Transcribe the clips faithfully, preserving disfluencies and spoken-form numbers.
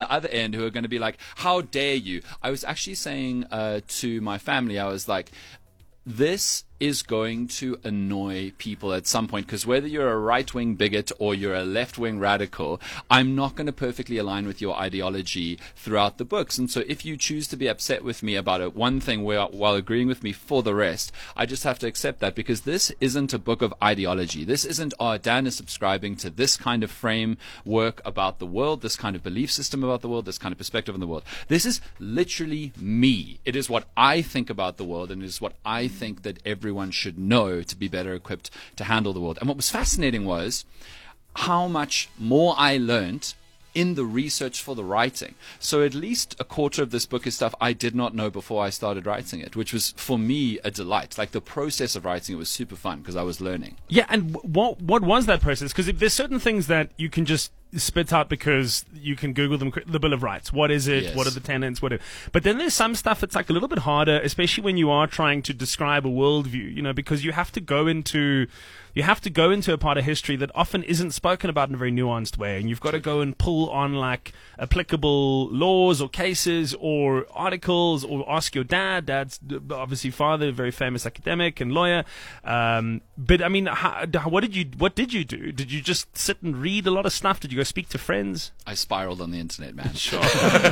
the other end who are going to be like, how dare you? I was actually saying uh, to my family, I was like, this is going to annoy people at some point, because whether you're a right-wing bigot or you're a left-wing radical, I'm not going to perfectly align with your ideology throughout the books. And so if you choose to be upset with me about it, one thing where, while agreeing with me for the rest, I just have to accept that, because this isn't a book of ideology. This isn't, oh, Dan is subscribing to this kind of framework about the world, this kind of belief system about the world, this kind of perspective on the world. This is literally me. It is what I think about the world, and it is what I think that every Everyone should know to be better equipped to handle the world. And what was fascinating was how much more I learned in the research for the writing. So at least a quarter of this book is stuff I did not know before I started writing it, which was for me a delight. Like the process of writing it was super fun because I was learning. Yeah, and what what was that process? Because there's certain things that you can just spit out because you can Google them, the Bill of Rights. What is it? Yes. What are the tenets? What are, but then there's some stuff that's like a little bit harder, especially when you are trying to describe a worldview, you know, because you have to go into you have to go into a part of history that often isn't spoken about in a very nuanced way, and you've got to go and pull on like applicable laws or cases or articles, or ask your dad. Dad's obviously father, very famous academic and lawyer. Um, but I mean, how, what did you what did you do? Did you just sit and read a lot of stuff? Did you go speak to friends? I spiraled on the internet, man. Sure.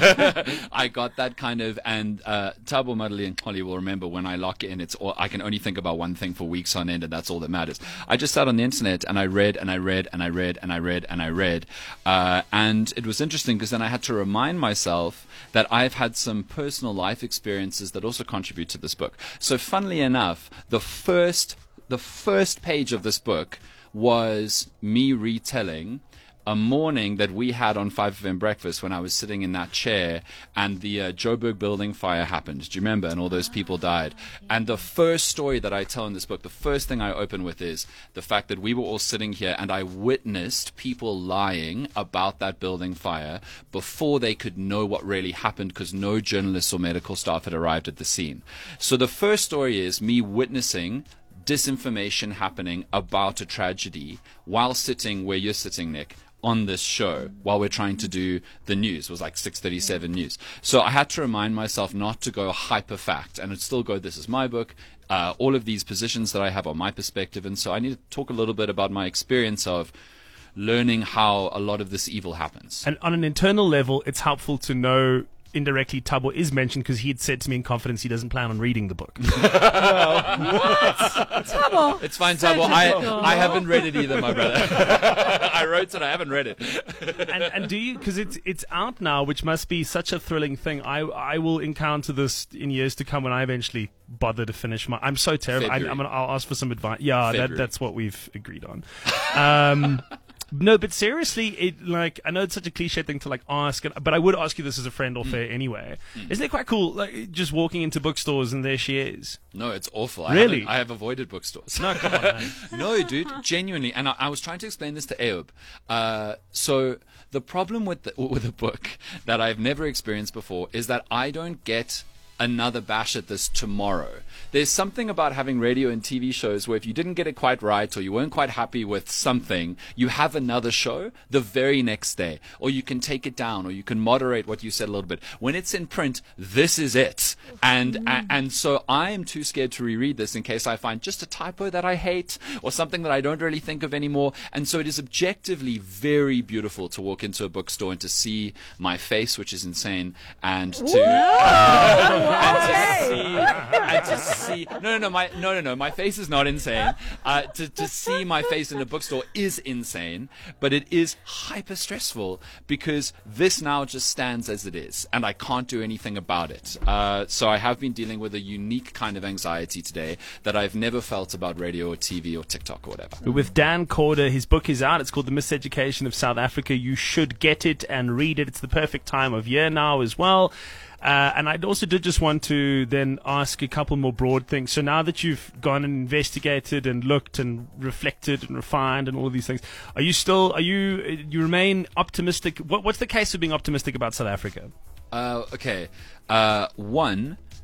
I got that kind of, and uh, Thabo Madali and Holly will remember when I lock in, it's all, I can only think about one thing for weeks on end, and that's all that matters. I just sat on the internet and I read and I read and I read and I read and I read. Uh, and it was interesting because then I had to remind myself that I've had some personal life experiences that also contribute to this book. So funnily enough, the first, the first page of this book was me retelling a morning that we had on five F M Breakfast when I was sitting in that chair and the uh, Joburg building fire happened. Do you remember? And all those people died. And the first story that I tell in this book, the first thing I open with is the fact that we were all sitting here and I witnessed people lying about that building fire before they could know what really happened, because no journalists or medical staff had arrived at the scene. So the first story is me witnessing disinformation happening about a tragedy while sitting where you're sitting, Nick, on this show while we're trying to do the news. It was like six thirty-seven news. So I had to remind myself not to go hyper fact and still go, this is my book. Uh, all of these positions that I have are my perspective. And so I need to talk a little bit about my experience of learning how a lot of this evil happens. And on an internal level, it's helpful to know indirectly Thabo is mentioned because he had said to me in confidence he doesn't plan on reading the book. What? Thabo. It's fine, Thabo. I, I haven't read it either, my brother. I wrote it, I haven't read it. and, and do you, because it's it's out now, which must be such a thrilling thing. I I will encounter this in years to come when I eventually bother to finish my. I'm so terrible. I, I'm gonna, I'll ask for some advice. Yeah, that, that's what we've agreed on. Um, No, but seriously, it like I know it's such a cliche thing to like ask, but I would ask you this as a friend or fair mm. anyway. Mm. Isn't it quite cool, like just walking into bookstores and there she is? No, it's awful. Really? I, I have avoided bookstores. No, come on, man. No, dude, genuinely. And I, I was trying to explain this to Ayob. Uh, so the problem with the, with a book that I've never experienced before is that I don't get another bash at this tomorrow. There's something about having radio and T V shows where if you didn't get it quite right or you weren't quite happy with something, you have another show the very next day, or you can take it down, or you can moderate what you said a little bit. When it's in print, this is it. And mm. and so I am too scared to reread this in case I find just a typo that I hate or something that I don't really think of anymore. And so it is objectively very beautiful to walk into a bookstore and to see my face, which is insane, and to and to see and to see no no no my no no no my face is not insane. Uh, to to see my face in a bookstore is insane, but it is hyper stressful because this now just stands as it is, and I can't do anything about it. Uh, so I have been dealing with a unique kind of anxiety today that I've never felt about radio or T V or TikTok or whatever. With Dan Corder, his book is out. It's called The Miseducation of South Africa. You should get it and read it. It's the perfect time of year now as well. Uh, and I also did just want to then ask a couple more broad things. So now that you've gone and investigated and looked and reflected and refined and all of these things, are you still, are you, you remain optimistic? What, what's the case of being optimistic about South Africa? Uh, okay. Uh, one,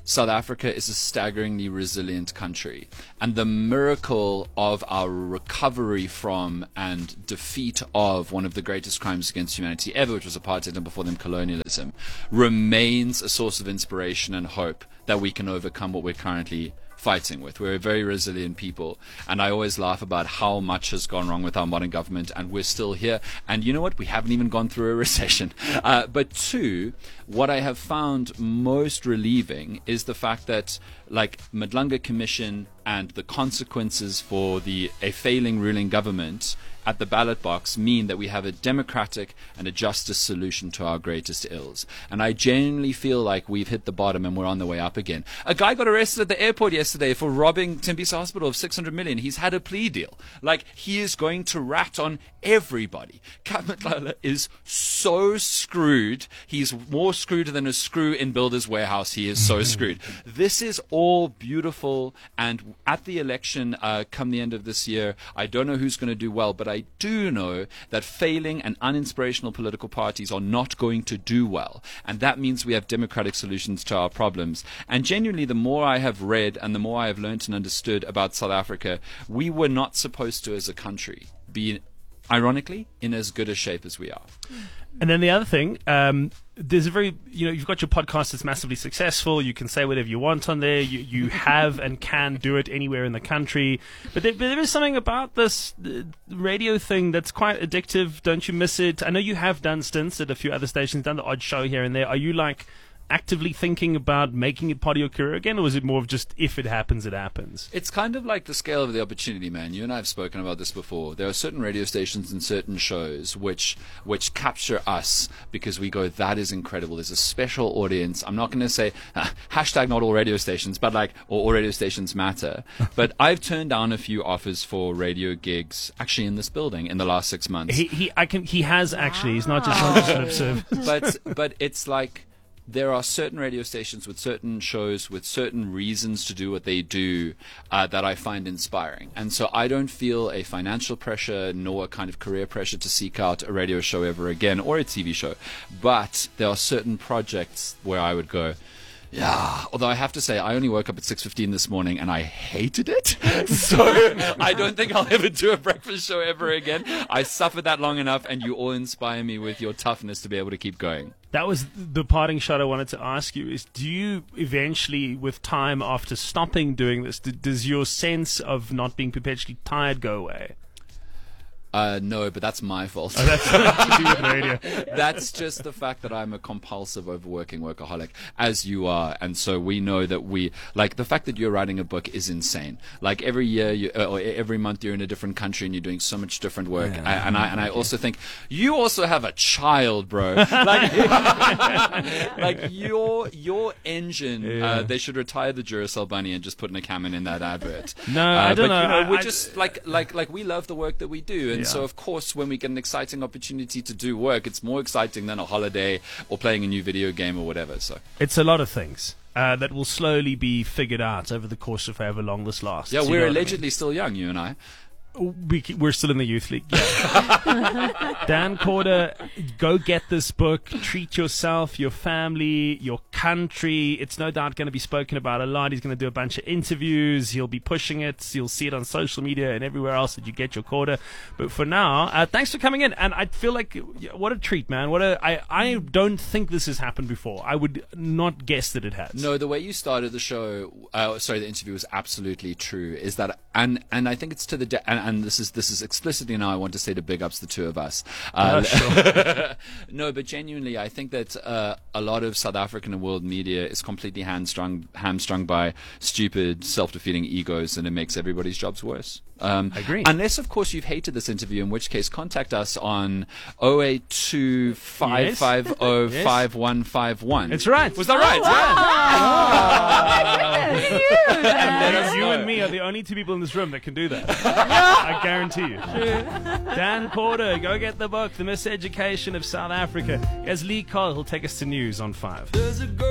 South Africa is a staggeringly resilient country. And the miracle of our recovery from and defeat of one of the greatest crimes against humanity ever, which was apartheid and before them colonialism, remains a source of inspiration and hope that we can overcome what we're currently fighting with. We're a very resilient people, and I always laugh about how much has gone wrong with our modern government, and we're still here. And you know what? We haven't even gone through a recession. Uh, but two, what I have found most relieving is the fact that, like, Madlanga Commission and the consequences for the a failing ruling government at the ballot box mean that we have a democratic and a justice solution to our greatest ills. And I genuinely feel like we've hit the bottom and we're on the way up again. A guy got arrested at the airport yesterday for robbing Tembisa Hospital of six hundred million. He's had a plea deal. Like, he is going to rat on everybody. Kamatala is so screwed. He's more screwed than a screw in Builder's Warehouse. He is so screwed. This is all beautiful, and at the election uh, come the end of this year, I don't know who's going to do well, but I do know that failing and uninspirational political parties are not going to do well, and that means we have democratic solutions to our problems. And genuinely, the more I have read and the more I have learned and understood about South Africa, we were not supposed to, as a country, be, ironically, in as good a shape as we are. And then the other thing, um, there's a very, you know, you've got your podcast that's massively successful. You can say whatever you want on there. You, you have and can do it anywhere in the country. But there, but there is something about this uh, radio thing that's quite addictive. Don't you miss it? I know you have done stints at a few other stations, done the odd show here and there. Are you like actively thinking about making it part of your career again, or is it more of just if it happens, it happens? It's kind of like the scale of the opportunity, man. You and I have spoken about this before. There are certain radio stations and certain shows which which capture us because we go, that is incredible. There's a special audience. I'm not going to say uh, hashtag not all radio stations, but like, or all radio stations matter. But I've turned down a few offers for radio gigs actually in this building in the last six months. He he I can he has actually. He's not just, not just an observer. But but it's like, there are certain radio stations with certain shows with certain reasons to do what they do uh, that I find inspiring. And so I don't feel a financial pressure nor a kind of career pressure to seek out a radio show ever again or a T V show. But there are certain projects where I would go, yeah, although I have to say, I only woke up at six fifteen this morning and I hated it. So I don't think I'll ever do a breakfast show ever again. I suffered that long enough, and you all inspire me with your toughness to be able to keep going. That was the parting shot I wanted to ask you is, do you eventually, with time after stopping doing this, d- does your sense of not being perpetually tired go away? Uh, no, but that's my fault. Oh, that's nothing to do with radio. That's just the fact that I'm a compulsive, overworking workaholic, as you are. And so we know that we, like, the fact that you're writing a book is insane. Like, every year you, uh, or every month you're in a different country and you're doing so much different work. Yeah, I, and I and I also think, you also have a child, bro. Like, like your your engine, Yeah. uh, they should retire the Duracell bunny and just put an Cameron in that advert. No, uh, I don't but, know. You know I- we're I- just, like, like, like, we love the work that we do. And Yeah. so, of course, when we get an exciting opportunity to do work, it's more exciting than a holiday or playing a new video game or whatever. So It's a lot of things uh, that will slowly be figured out over the course of however long this lasts. yeah, You we're know what I mean? allegedly still young, you and I. We, c- we're still in the youth league. Yeah. Dan Corder, go get this book. Treat yourself, your family, your country. It's no doubt going to be spoken about a lot. He's going to do a bunch of interviews. He'll be pushing it. You'll see it on social media and everywhere else that you get your Corder. But for now, uh, thanks for coming in. And I feel like, yeah, what a treat, man. What a I, I don't think this has happened before. I would not guess that it has. No, the way you started the show, uh, sorry, the interview was absolutely true. Is that, and and I think it's to the de- and, and this is this is explicitly now I want to say to big ups the two of us. Uh, Oh, sure. No, but genuinely, I think that uh, a lot of South African and world media is completely hamstrung hamstrung by stupid, self-defeating egos, and it makes everybody's jobs worse. Um, I agree. Unless, of course, you've hated this interview, in which case, contact us on oh eight two, five five zero, five one five one. It's right. Was that right? Oh, my goodness. And us you know. and me are the only two people in this room that can do that. I guarantee you. Dan Corder, go get the book, The Miseducation of South Africa. As Lee Cole, he'll take us to news on five. There's a girl